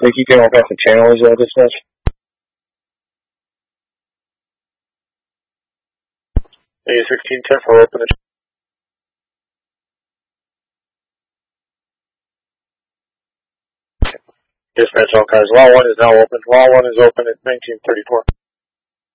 Think you can open up the channel as well, dispatch? A1610 for open it. Dispatch all cars. Law 1 is now open. Law 1 is open at 1934.